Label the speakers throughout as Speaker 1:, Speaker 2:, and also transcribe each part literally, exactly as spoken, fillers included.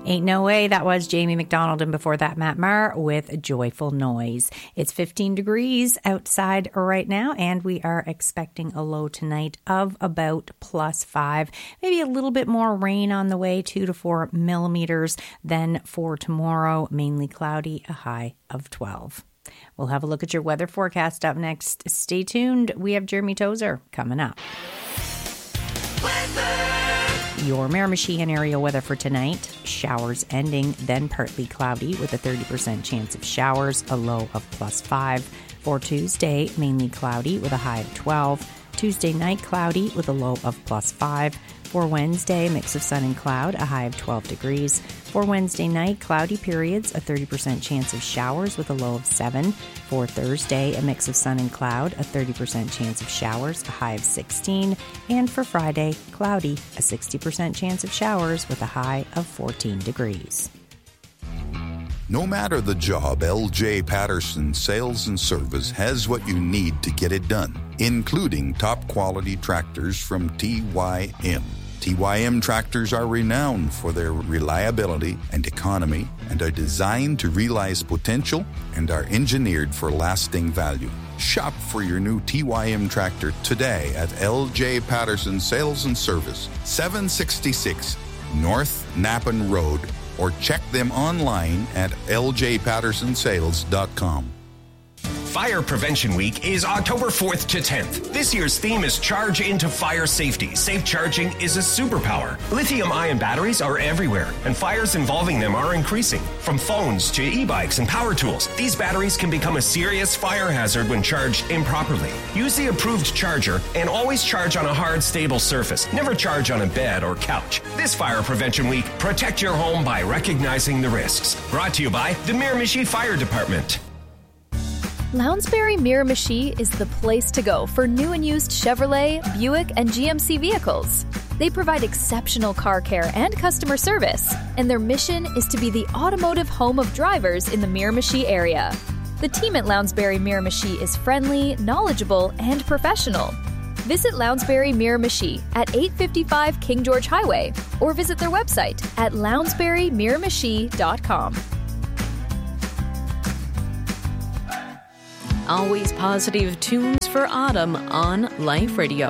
Speaker 1: Ain't No Way. That was Jamie McDonald, and before that, Matt Maher with Joyful Noise. It's fifteen degrees outside right now, and we are expecting a low tonight of about plus five. Maybe a little bit more rain on the way, two to four millimeters. Then for tomorrow, mainly cloudy, a high of twelve. We'll have a look at your weather forecast up next. Stay tuned. We have Jeremy Tozer coming up. Weather. Your Miramichi and area weather for tonight. Showers ending, then partly cloudy with a thirty percent chance of showers, a low of plus five. For Tuesday, mainly cloudy with a high of twelve. Tuesday night, cloudy with a low of plus five. For Wednesday, mix of sun and cloud, a high of twelve degrees. For Wednesday night, cloudy periods, a thirty percent chance of showers with a low of seven. For Thursday, a mix of sun and cloud, a thirty percent chance of showers, a high of sixteen. And for Friday, cloudy, a sixty percent chance of showers with a high of fourteen degrees.
Speaker 2: No matter the job, L J Patterson Sales and Service has what you need to get it done, including top-quality tractors from T Y M. T Y M tractors are renowned for their reliability and economy and are designed to realize potential and are engineered for lasting value. Shop for your new T Y M tractor today at L J Patterson Sales and Service, seven sixty-six North Napan Road, or check them online at l j patterson sales dot com.
Speaker 3: Fire Prevention Week is October fourth to tenth. This year's theme is Charge into Fire Safety. Safe charging is a superpower. Lithium-ion batteries are everywhere, and fires involving them are increasing. From phones to e-bikes and power tools, these batteries can become a serious fire hazard when charged improperly. Use the approved charger and always charge on a hard, stable surface. Never charge on a bed or couch. This Fire Prevention Week, protect your home by recognizing the risks. Brought to you by the Miramichi Fire Department.
Speaker 4: Lounsbury Miramichi is the place to go for new and used Chevrolet, Buick, and G M C vehicles. They provide exceptional car care and customer service, and their mission is to be the automotive home of drivers in the Miramichi area. The team at Lounsbury Miramichi is friendly, knowledgeable, and professional. Visit Lounsbury Miramichi at eight fifty-five King George Highway or visit their website at lounsbury miramichi dot com.
Speaker 5: Always positive tunes for autumn on Life Radio.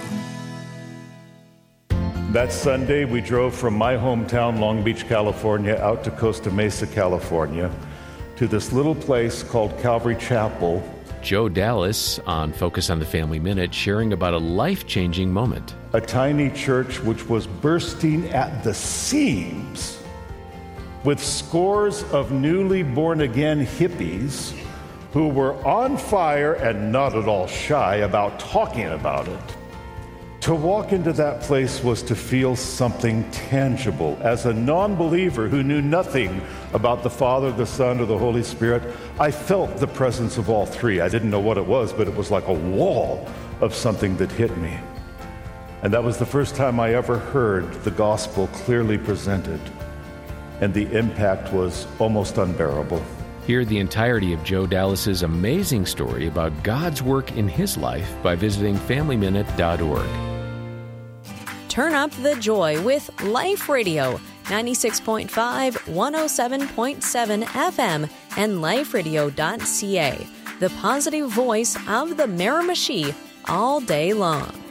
Speaker 6: That Sunday, we drove from my hometown, Long Beach, California, out to Costa Mesa, California, to this little place called Calvary Chapel.
Speaker 7: Joe Dallas on Focus on the Family Minute, sharing about a life-changing moment.
Speaker 6: A tiny church which was bursting at the seams with scores of newly born-again hippies who were on fire and not at all shy about talking about it. To walk into that place was to feel something tangible. As a non-believer who knew nothing about the Father, the Son, or the Holy Spirit, I felt the presence of all three. I didn't know what it was, but it was like a wall of something that hit me. And that was the first time I ever heard the gospel clearly presented. And the impact was almost unbearable.
Speaker 7: Hear the entirety of Joe Dallas's amazing story about God's work in his life by visiting family minute dot org.
Speaker 5: Turn up the joy with Life Radio, ninety-six point five, one oh seven point seven F M, and life radio dot c a, the positive voice of the Miramichi all day long.